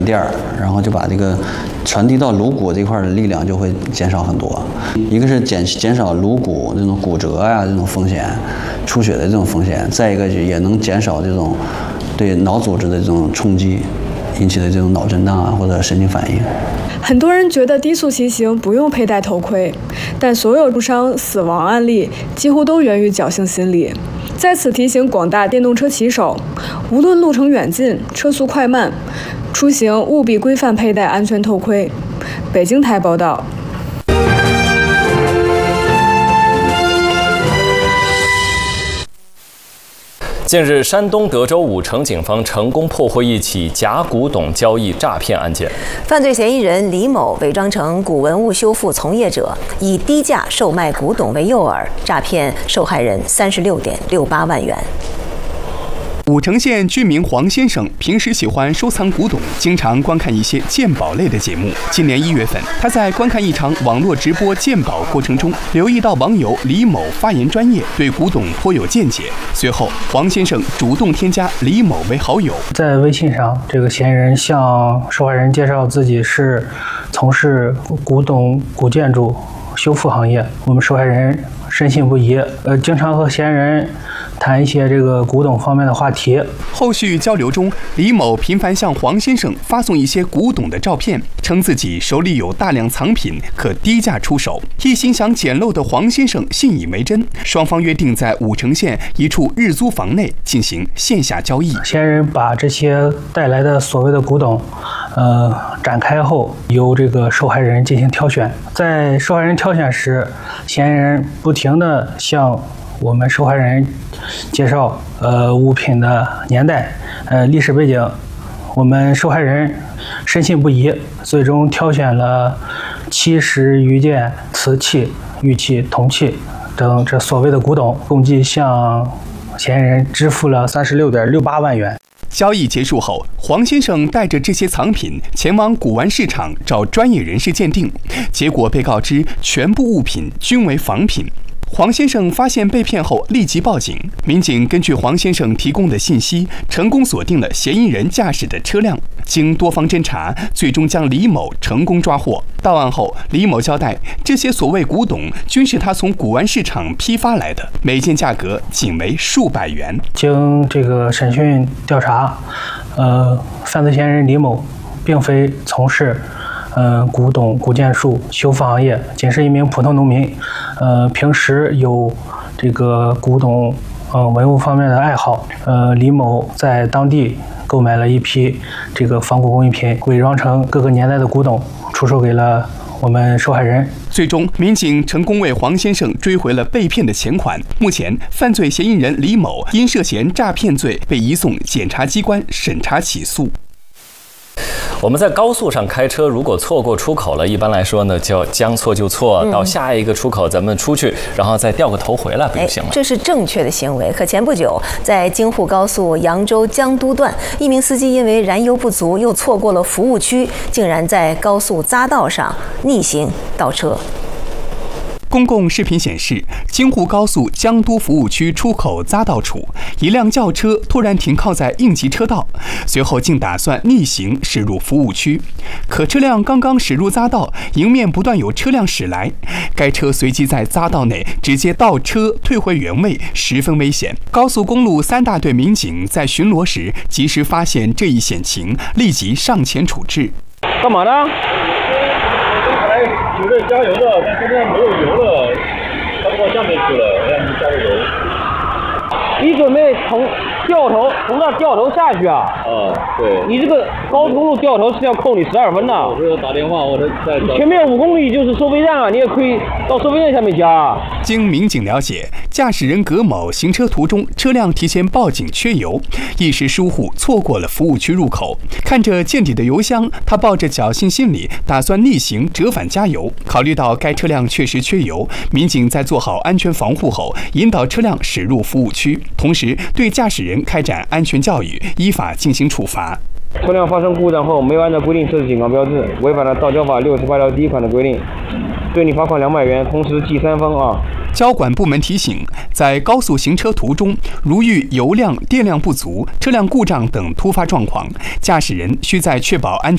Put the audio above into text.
垫儿，然后就把这个传递到颅骨这块的力量就会减少很多。一个是减少颅骨这种骨折呀、这种风险，出血的这种风险；再一个也能减少这种对脑组织的这种冲击引起的这种脑震荡啊或者神经反应。 很多人觉得低速骑行不用佩戴头盔，但所有受伤死亡案例几乎都源于侥幸心理。在此提醒广大电动车骑手，无论路程远近、车速快慢，出行务必规范佩戴安全头盔。北京台报道。 近日，山东德州武城警方成功破获一起假古董交易诈骗案件。 犯罪嫌疑人李某伪装成古文物修复从业者，以低价售卖古董为诱饵，诈骗受害人36.68万元。 武城县居民黄先生平时喜欢收藏古董，经常观看一些鉴宝类的节目。今年1月份，他在观看一场网络直播鉴宝过程中，留意到网友李某发言专业，对古董颇有见解。随后，黄先生主动添加李某为好友。 在微信上，这个嫌疑人向受害人介绍自己是从事古董古建筑修复行业，我们受害人深信不疑，经常和嫌疑人谈一些这个古董方面的话题。 后续交流中，李某频繁向黄先生发送一些古董的照片，称自己手里有大量藏品，可低价出手。一心想捡漏的黄先生信以为真，双方约定在武城县一处日租房内进行线下交易。 嫌疑人把这些带来的所谓的古董，展开后，由这个受害人进行挑选。在受害人挑选时，嫌疑人不停地向我们受害人介绍物品的年代、历史背景，我们受害人深信不疑，最终挑选了70余件瓷器、玉器、铜器等这所谓的古董，共计向嫌疑人支付了36.68万元。 交易结束后，黄先生带着这些藏品前往古玩市场找专业人士鉴定，结果被告知全部物品均为仿品。黄先生发现被骗后立即报警，民警根据黄先生提供的信息，成功锁定了嫌疑人驾驶的车辆。经多方侦查，最终将李某成功抓获。到案后，李某交代，这些所谓古董均是他从古玩市场批发来的，每件价格仅为数百元。 经这个审讯调查，犯罪嫌疑人李某并非从事古董古建树修复行业，仅是一名普通农民。平时有这个古董文物方面的爱好。李某在当地购买了一批这个仿古工艺品，伪装成各个年代的古董，出售给了我们受害人。 最终，民警成功为黄先生追回了被骗的钱款。目前，犯罪嫌疑人李某因涉嫌诈骗罪被移送检察机关审查起诉。 我们在高速上开车，如果错过出口了，一般来说呢，就将错就错，到下一个出口咱们出去，然后再掉个头回来，不就行了？ 这是正确的行为。可前不久，在京沪高速扬州江都段，一名司机因为燃油不足，又错过了服务区，竟然在高速匝道上逆行倒车。 公共视频显示，京沪高速江都服务区出口匝道处，一辆轿车突然停靠在应急车道，随后竟打算逆行驶入服务区。可车辆刚刚驶入匝道，迎面不断有车辆驶来，该车随即在匝道内直接倒车退回原位，十分危险。高速公路3大队民警在巡逻时及时发现这一险情，立即上前处置。 干嘛呢？有人加油的，但现在没有油了，他不往下面去了，让你加个油。 你准备从那掉头下去啊？ 对。 你这个高速公路掉头是要扣你12分的。 我是打电话，我在前面5公里就是收费站啊，你也可以到收费站下面加。 经民警了解，驾驶人葛某行车途中，车辆提前报警缺油，一时疏忽错过了服务区入口。看着见底的油箱，他抱着侥幸心理，打算逆行折返加油。考虑到该车辆确实缺油，民警在做好安全防护后，引导车辆驶入服务区，同时对驾驶人开展安全教育，依法进行处罚。 车辆发生故障后没有按照规定设置警告标志，违反了道交法68条第1款的规定，对你罚款200元，同时记3分啊。 交管部门提醒，在高速行车途中，如遇油量、电量不足、车辆故障等突发状况，驾驶人需在确保安全